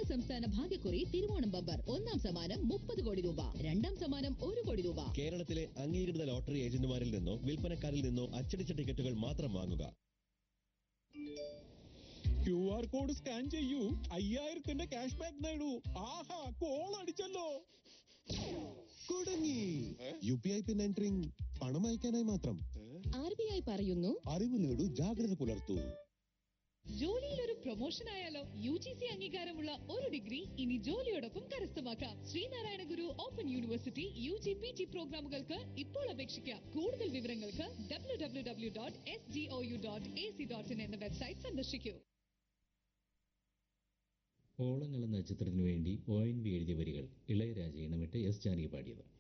സംസ്ഥാന ഭാഗ്യക്കുറി തിരുവോണം ബമ്പർ. ഒന്നാം സമ്മാനം 30 കോടി രൂപ, രണ്ടാം സമ്മാനം 1 കോടി രൂപ. കേരളത്തിലെ അംഗീകൃത ലോട്ടറി ഏജന്റുമാരിൽ നിന്നോ വിൽപ്പനക്കാരിൽ നിന്നോ അച്ചടിച്ച ടിക്കറ്റുകൾ മാത്രം വാങ്ങുക. QR കോഡ് സ്കാൻ ചെയ്യൂ, 5000 ക്യാഷ് ബാക്ക് നേടൂ. ആഹാ, കോൾ അടിച്ചല്ലോ. കുടുങ്ങി. UPI പിൻ എൻട്രിങ് പണം അയക്കാനായി മാത്രം. RBI പറയുന്നു, അറിവ് നേടൂ, ജാഗ്രത പുലർത്തൂ. ജോലിയിൽ ഒരു പ്രൊമോഷൻ ആയാലോ? UGC അംഗീകാരമുള്ള ഒരു ഡിഗ്രി ഇനി ജോലിയോടൊപ്പം കരസ്ഥമാക്കാം. ശ്രീനാരായണ ഗുരു ഓപ്പൺ യൂണിവേഴ്സിറ്റി UG PG പ്രോഗ്രാമുകൾക്ക് ഇപ്പോൾ അപേക്ഷിക്കാം. കൂടുതൽ വിവരങ്ങൾക്ക് www.sgou.ac.in എന്ന വെബ്സൈറ്റ് സന്ദർശിക്കൂ. ഓളങ്ങൾ എന്ന ചിത്രത്തിനു വേണ്ടി ONV എഴുതിയ വരികൾ ഇളയരാജ ഇണമിട്ട് S ജാനകി പാടിയത്.